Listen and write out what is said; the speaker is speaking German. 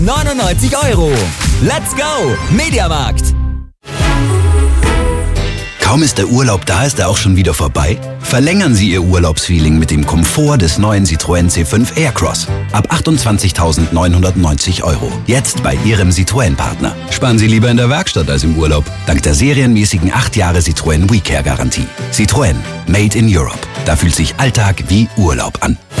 99 €. Let's go! Mediamarkt! Kaum ist der Urlaub da, ist er auch schon wieder vorbei? Verlängern Sie Ihr Urlaubsfeeling mit dem Komfort des neuen Citroën C5 Aircross. Ab 28.990 €. Jetzt bei Ihrem Citroën-Partner. Sparen Sie lieber in der Werkstatt als im Urlaub. Dank der serienmäßigen 8 Jahre Citroën WeCare-Garantie. Citroën. Made in Europe. Da fühlt sich Alltag wie Urlaub an.